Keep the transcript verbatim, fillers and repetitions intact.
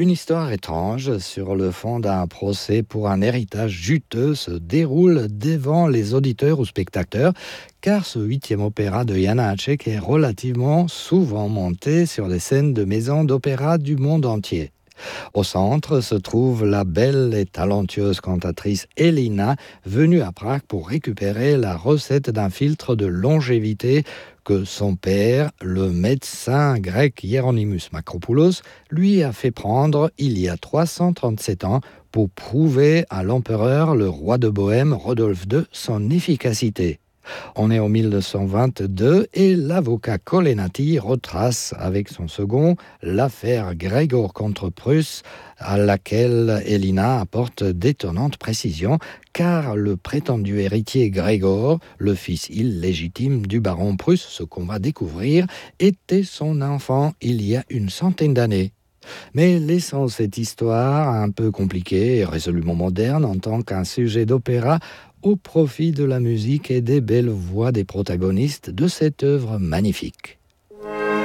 Une histoire étrange sur le fond d'un procès pour un héritage juteux se déroule devant les auditeurs ou spectateurs, car ce huitième opéra de Janáček est relativement souvent monté sur les scènes de maisons d'opéra du monde entier. Au centre se trouve la belle et talentueuse cantatrice Elina, venue à Prague pour récupérer la recette d'un filtre de longévité que son père, le médecin grec Hieronymus Makropoulos, lui a fait prendre il y a trois cent trente-sept ans pour prouver à l'empereur, le roi de Bohême, Rodolphe deux, son efficacité. On est en mille neuf cent vingt-deux et l'avocat Kolenati retrace avec son second l'affaire Grégor contre Prusse, à laquelle Elina apporte d'étonnantes précisions, car le prétendu héritier Grégor, le fils illégitime du baron Prusse, ce qu'on va découvrir, était son enfant il y a une centaine d'années. Mais laissons cette histoire un peu compliquée et résolument moderne en tant qu'un sujet d'opéra au profit de la musique et des belles voix des protagonistes de cette œuvre magnifique.